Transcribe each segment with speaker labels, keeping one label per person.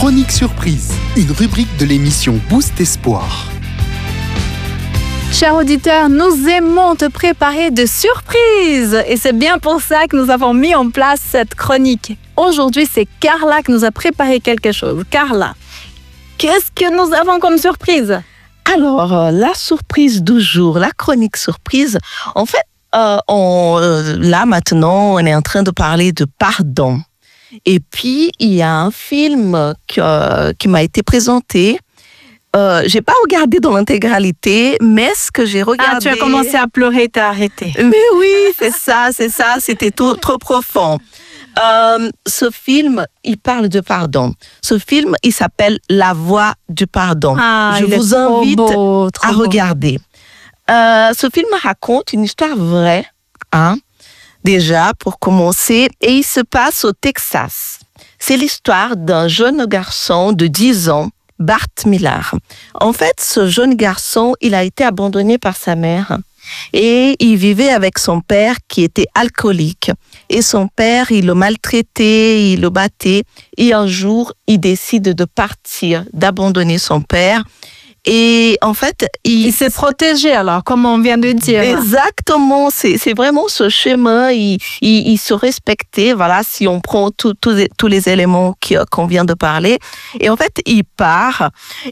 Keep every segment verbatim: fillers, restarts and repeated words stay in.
Speaker 1: Chronique surprise, une rubrique de l'émission Boost Espoir.
Speaker 2: Chers auditeurs, nous aimons te préparer de surprises et c'est bien pour ça que nous avons mis en place cette chronique. Aujourd'hui, c'est Carla qui nous a préparé quelque chose. Carla, qu'est-ce que nous avons comme surprise?
Speaker 3: Alors, euh, la surprise du jour, la chronique surprise, en fait, euh, on, euh, là maintenant, on est en train de parler de pardon. Et puis, il y a un film que, euh, qui m'a été présenté. Euh, j'ai pas regardé dans l'intégralité, mais ce que j'ai regardé...
Speaker 2: Ah, tu as commencé à pleurer, t'as arrêté.
Speaker 3: Mais oui, c'est ça, c'est ça, c'était trop, trop profond. Euh, ce film, il parle de pardon. Ce film, il s'appelle La Voix du pardon.
Speaker 2: Ah,
Speaker 3: Je vous invite
Speaker 2: beau,
Speaker 3: à
Speaker 2: beau.
Speaker 3: regarder. Euh, ce film raconte une histoire vraie, hein, déjà, pour commencer, et il se passe au Texas. C'est l'histoire d'un jeune garçon de dix ans, Bart Miller. En fait, ce jeune garçon, il a été abandonné par sa mère et il vivait avec son père qui était alcoolique. Et son père, il le maltraitait, il le battait. Et un jour, il décide de partir, d'abandonner son père. Et en fait, il,
Speaker 2: Il s'est protégé alors, comme on vient de dire.
Speaker 3: Exactement, c'est, c'est vraiment ce chemin, il, il, il se respectait, voilà, si on prend tous tous les éléments qui, qu'on vient de parler. Et en fait, il part,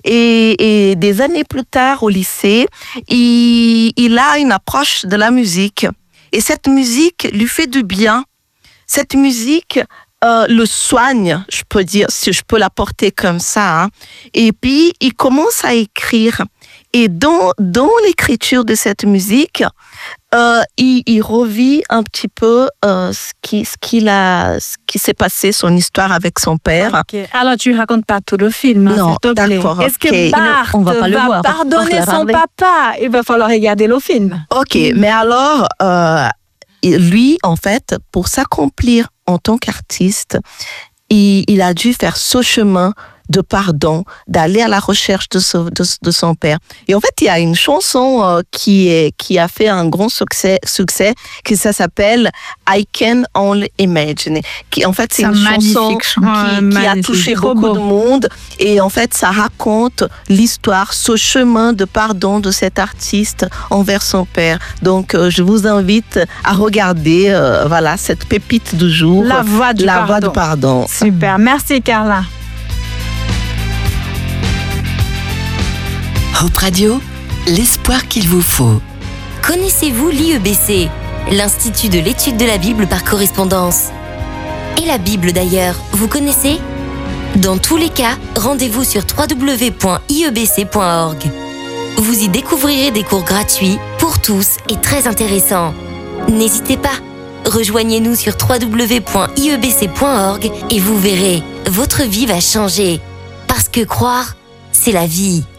Speaker 3: et, et des années plus tard au lycée, il, il a une approche de la musique. Et cette musique lui fait du bien. Cette musique... Euh, le soigne, je peux dire, si je peux l'apporter comme ça. Hein. Et puis, il commence à écrire. Et dans, dans l'écriture de cette musique, euh, il, il revit un petit peu euh, ce, qui, ce, qu'il a, ce qui s'est passé, son histoire avec son père.
Speaker 2: Okay. Alors, tu ne racontes pas tout le film, hein,
Speaker 3: non,
Speaker 2: s'il te plaît.
Speaker 3: d'accord.
Speaker 2: Est-ce
Speaker 3: Okay.
Speaker 2: que Bart
Speaker 3: on va, pas le
Speaker 2: va
Speaker 3: voir,
Speaker 2: pardonner
Speaker 3: on va
Speaker 2: son papa? Il va falloir regarder le film.
Speaker 3: Ok, mais alors... Euh, lui, en fait, pour s'accomplir en tant qu'artiste, il, il a dû faire ce chemin de pardon, d'aller à la recherche de, ce, de, de son père. Et en fait, il y a une chanson euh, qui, est, qui a fait un grand succès, succès qui ça s'appelle I Can Only Imagine. Qui, en fait, c'est, c'est une chanson qui, qui a touché beaucoup beau. de monde. Et en fait, ça raconte l'histoire, ce chemin de pardon de cet artiste envers son père. Donc, euh, je vous invite à regarder euh, voilà, cette pépite du jour.
Speaker 2: La voix du
Speaker 3: la
Speaker 2: pardon.
Speaker 3: Voix du pardon.
Speaker 2: Super. Merci, Carla.
Speaker 4: Hope Radio, l'espoir qu'il vous faut.
Speaker 5: Connaissez-vous l'I E B C, l'Institut de l'étude de la Bible par correspondance? Et la Bible d'ailleurs, vous connaissez? Dans tous les cas, rendez-vous sur w w w point i e b c point org. Vous y découvrirez des cours gratuits pour tous et très intéressants. N'hésitez pas, rejoignez-nous sur w w w point i e b c point org et vous verrez, votre vie va changer. Parce que croire, c'est la vie.